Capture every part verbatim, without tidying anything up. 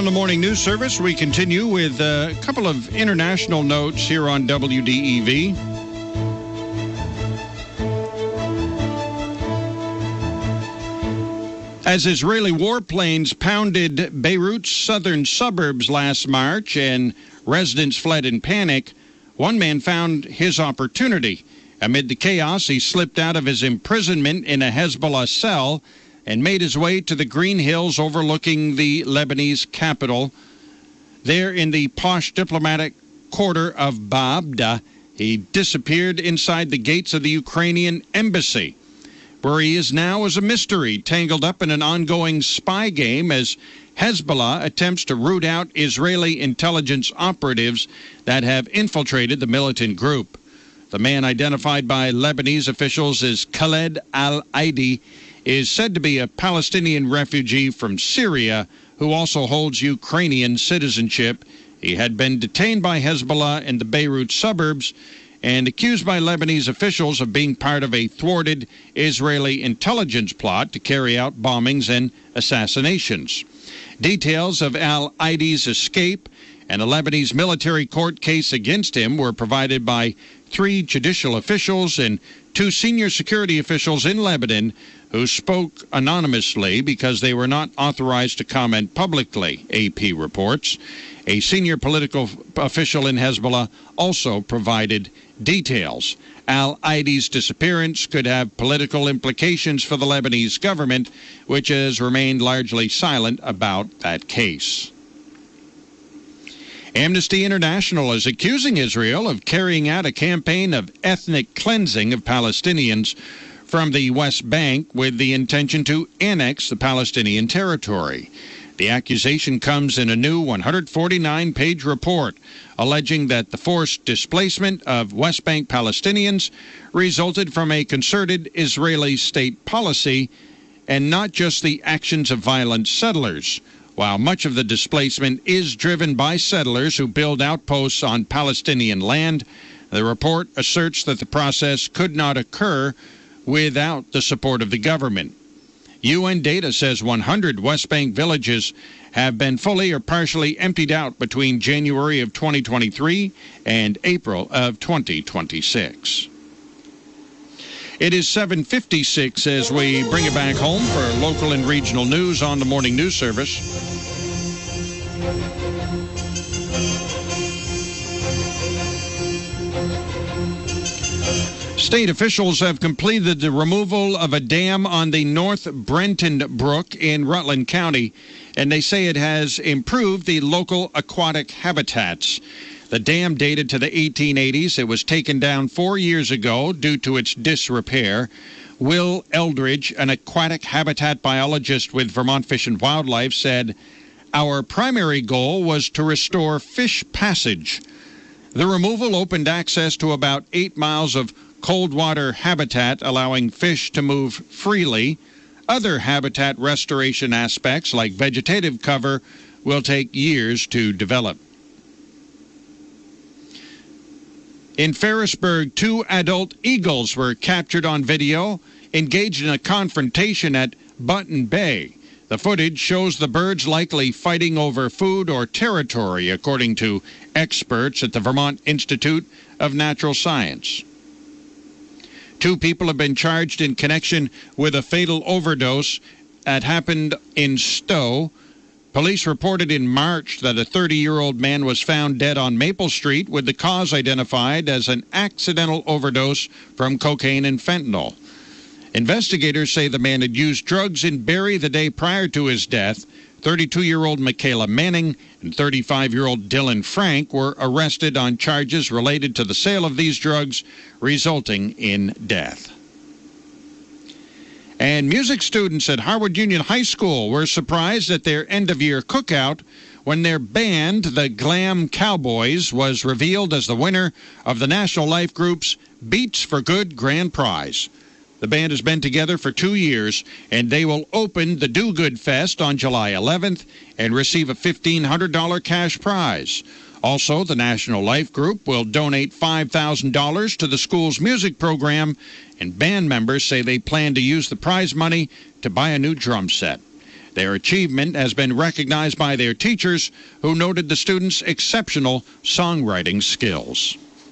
the Morning News Service, we continue with a couple of international notes here on W D E V. As Israeli warplanes pounded Beirut's southern suburbs last March and residents fled in panic, one man found his opportunity. Amid the chaos, he slipped out of his imprisonment in a Hezbollah cell and made his way to the green hills overlooking the Lebanese capital. There in the posh diplomatic quarter of Baabda, he disappeared inside the gates of the Ukrainian embassy. Where he is now is a mystery, tangled up in an ongoing spy game as Hezbollah attempts to root out Israeli intelligence operatives that have infiltrated the militant group. The man, identified by Lebanese officials as Khaled al-Aidi, is said to be a Palestinian refugee from Syria who also holds Ukrainian citizenship. He had been detained by Hezbollah in the Beirut suburbs and accused by Lebanese officials of being part of a thwarted Israeli intelligence plot to carry out bombings and assassinations. Details of al-Aidi's escape and a Lebanese military court case against him were provided by three judicial officials and two senior security officials in Lebanon who spoke anonymously because they were not authorized to comment publicly, A P reports. A senior political official in Hezbollah also provided details. Al-Aidi's disappearance could have political implications for the Lebanese government, which has remained largely silent about that case. Amnesty International is accusing Israel of carrying out a campaign of ethnic cleansing of Palestinians from the West Bank with the intention to annex the Palestinian territory. The accusation comes in a new one hundred forty-nine page report alleging that the forced displacement of West Bank Palestinians resulted from a concerted Israeli state policy and not just the actions of violent settlers. While much of the displacement is driven by settlers who build outposts on Palestinian land, the report asserts that the process could not occur without the support of the government. U N data says one hundred West Bank villages have been fully or partially emptied out between January of twenty twenty-three and April of twenty twenty-six. It is seven fifty-six as we bring it back home for local and regional news on the Morning News Service. State officials have completed the removal of a dam on the North Brenton Brook in Rutland County, and they say it has improved the local aquatic habitats. The dam dated to the eighteen eighties. It was taken down four years ago due to its disrepair. Will Eldridge, an aquatic habitat biologist with Vermont Fish and Wildlife, said, "Our primary goal was to restore fish passage. The removal opened access to about eight miles of cold water habitat, allowing fish to move freely. Other habitat restoration aspects, like vegetative cover, will take years to develop." In Ferrisburg, two adult eagles were captured on video, engaged in a confrontation at Button Bay. The footage shows the birds likely fighting over food or territory, according to experts at the Vermont Institute of Natural Science. Two people have been charged in connection with a fatal overdose that happened in Stowe. Police reported in March that a thirty-year-old man was found dead on Maple Street, with the cause identified as an accidental overdose from cocaine and fentanyl. Investigators say the man had used drugs in Barrie the day prior to his death. thirty-two-year-old Michaela Manning and thirty-five-year-old Dylan Frank were arrested on charges related to the sale of these drugs, resulting in death. And music students at Harwood Union High School were surprised at their end-of-year cookout when their band, the Glam Cowboys, was revealed as the winner of the National Life Group's Beats for Good Grand Prize. The band has been together for two years, and they will open the Do Good Fest on July eleventh and receive a fifteen hundred dollars cash prize. Also, the National Life Group will donate five thousand dollars to the school's music program, and band members say they plan to use the prize money to buy a new drum set. Their achievement has been recognized by their teachers, who noted the students' exceptional songwriting skills.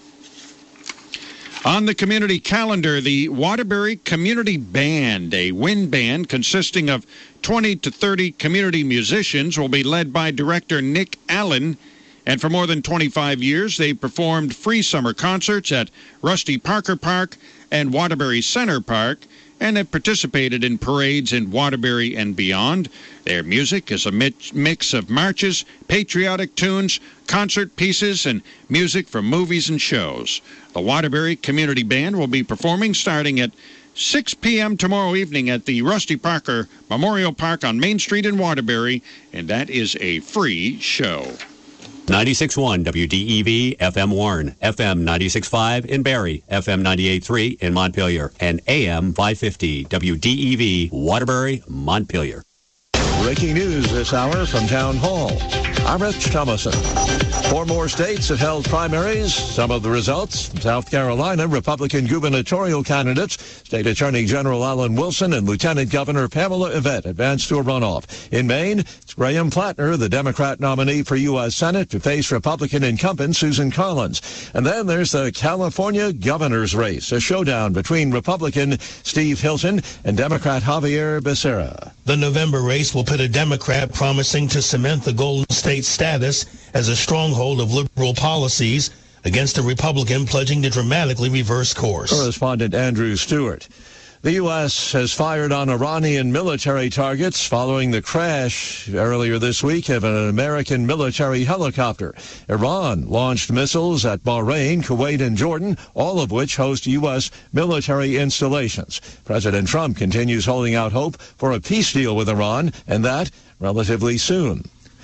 On the community calendar, the Waterbury Community Band, a wind band consisting of twenty to thirty community musicians, will be led by director Nick Allen. And for more than twenty-five years, they've performed free summer concerts at Rusty Parker Park and Waterbury Center Park, and have participated in parades in Waterbury and beyond. Their music is a mix of marches, patriotic tunes, concert pieces, and music from movies and shows. The Waterbury Community Band will be performing starting at six p.m. tomorrow evening at the Rusty Parker Memorial Park on Main Street in Waterbury, and that is a free show. ninety-six point one W D E V F M Warren, F M ninety-six point five in Barrie, F M ninety-eight point three in Montpelier, and A M five fifty W D E V Waterbury, Montpelier. Breaking news this hour from Town Hall. I'm Rich Thomason. Four more states have held primaries. Some of the results: South Carolina, Republican gubernatorial candidates, State Attorney General Alan Wilson and Lieutenant Governor Pamela Yvette advanced to a runoff. In Maine, it's Graham Plattner, the Democrat nominee for U S Senate, to face Republican incumbent Susan Collins. And then there's the California governor's race, a showdown between Republican Steve Hilton and Democrat Javier Becerra. The November race will pit a Democrat promising to cement the Golden State status as a stronghold of liberal policies against a Republican pledging to dramatically reverse course. Correspondent Andrew Stewart. The U S has fired on Iranian military targets following the crash earlier this week of an American military helicopter. Iran launched missiles at Bahrain, Kuwait, and Jordan, all of which host U S military installations. President Trump continues holding out hope for a peace deal with Iran, and that relatively soon.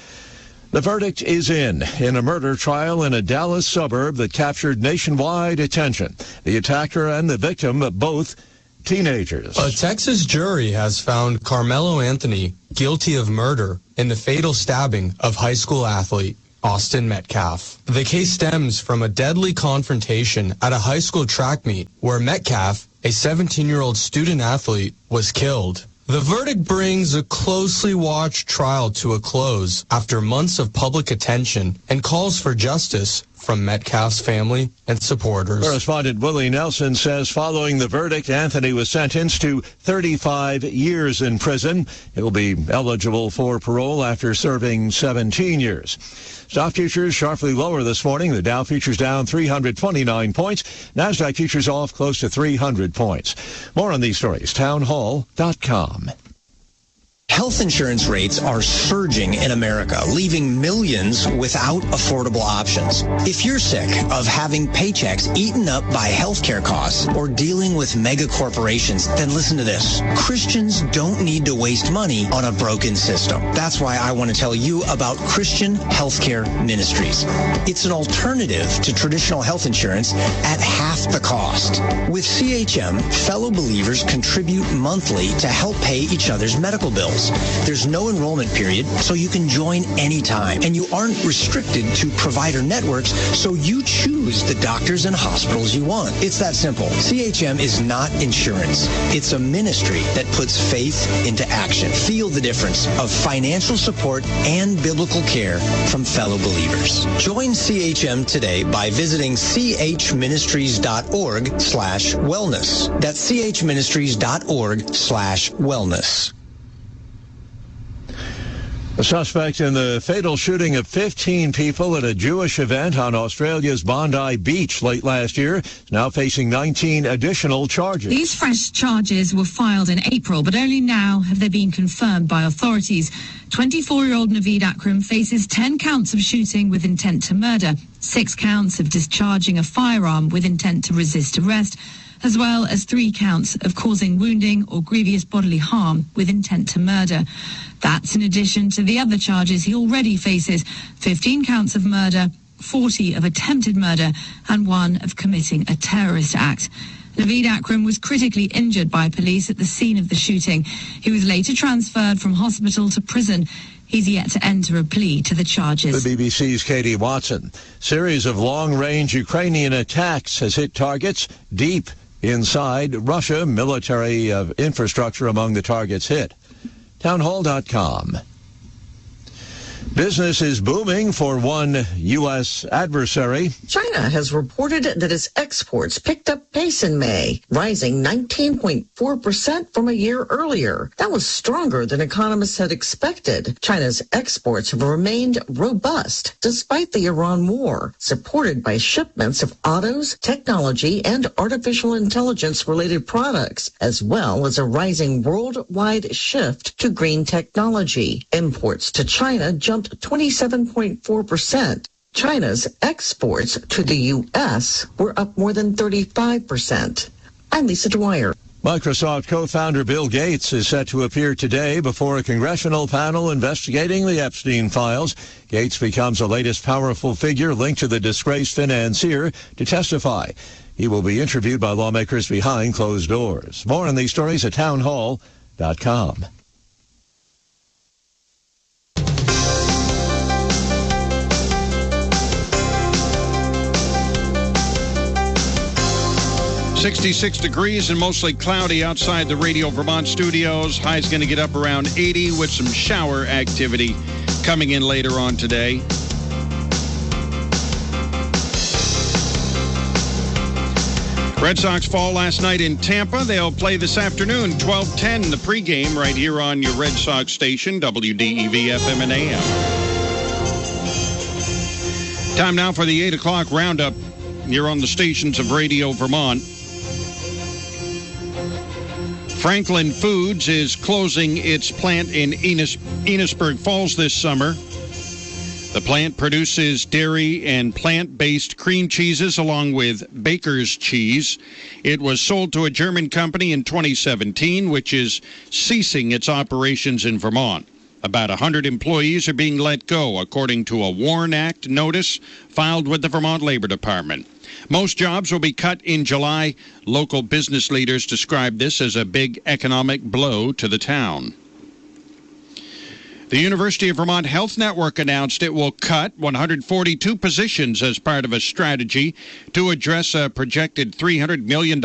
The verdict is in, in a murder trial in a Dallas suburb that captured nationwide attention. The attacker and the victim, both teenagers. A Texas jury has found Carmelo Anthony guilty of murder in the fatal stabbing of high school athlete Austin Metcalf. The case stems from a deadly confrontation at a high school track meet where Metcalf, a seventeen-year-old student athlete, was killed. The verdict brings a closely watched trial to a close after months of public attention and calls for justice from Metcalf's family and supporters. Correspondent Willie Nelson says following the verdict, Anthony was sentenced to thirty-five years in prison. He'll be eligible for parole after serving seventeen years. Stock futures sharply lower this morning. The Dow futures down three hundred twenty-nine points. NASDAQ futures off close to three hundred points. More on these stories, town hall dot com. Health insurance rates are surging in America, leaving millions without affordable options. If you're sick of having paychecks eaten up by healthcare costs or dealing with mega corporations, then listen to this. Christians don't need to waste money on a broken system. That's why I want to tell you about Christian Healthcare Ministries. It's an alternative to traditional health insurance at half the cost. With C H M, fellow believers contribute monthly to help pay each other's medical bills. There's no enrollment period, so you can join anytime. And you aren't restricted to provider networks, so you choose the doctors and hospitals you want. It's that simple. C H M is not insurance. It's a ministry that puts faith into action. Feel the difference of financial support and biblical care from fellow believers. Join C H M today by visiting chministries.org slash wellness. That's chministries.org slash wellness. The suspect in the fatal shooting of fifteen people at a Jewish event on Australia's Bondi Beach late last year is now facing nineteen additional charges. These fresh charges were filed in April, but only now have they been confirmed by authorities. twenty-four-year-old Naveed Akram faces ten counts of shooting with intent to murder, six counts of discharging a firearm with intent to resist arrest, as well as three counts of causing wounding or grievous bodily harm with intent to murder. That's in addition to the other charges he already faces: fifteen counts of murder, forty of attempted murder, and one of committing a terrorist act. Naveed Akram was critically injured by police at the scene of the shooting. He was later transferred from hospital to prison. He's yet to enter a plea to the charges. The B B C's Katie Watson. Series of long-range Ukrainian attacks has hit targets deep inside Russia. Military uh, infrastructure among the targets hit. townhall dot com. Business is booming for one U S adversary. China has reported that its exports picked up pace in May, rising nineteen point four percent from a year earlier. That was stronger than economists had expected. China's exports have remained robust despite the Iran war, supported by shipments of autos, technology, and artificial intelligence-related products, as well as a rising worldwide shift to green technology. Imports to China jumped twenty-seven point four percent. China's exports to the U S were up more than thirty-five percent. I'm Lisa Dwyer. Microsoft co-founder Bill Gates is set to appear today before a congressional panel investigating the Epstein files. Gates becomes the latest powerful figure linked to the disgraced financier to testify. He will be interviewed by lawmakers behind closed doors. More on these stories at townhall dot com. sixty-six degrees and mostly cloudy outside the Radio Vermont studios. High's going to get up around eighty with some shower activity coming in later on today. Red Sox fall last night in Tampa. They'll play this afternoon, twelve ten, the pregame right here on your Red Sox station, W D E V F M and A M. Time now for the eight o'clock roundup here on the stations of Radio Vermont. Franklin Foods is closing its plant in Enos, Enosburg Falls this summer. The plant produces dairy and plant-based cream cheeses along with Baker's cheese. It was sold to a German company in twenty seventeen, which is ceasing its operations in Vermont. About one hundred employees are being let go, according to a WARN Act notice filed with the Vermont Labor Department. Most jobs will be cut in July. Local business leaders describe this as a big economic blow to the town. The University of Vermont Health Network announced it will cut one hundred forty-two positions as part of a strategy to address a projected three hundred million dollars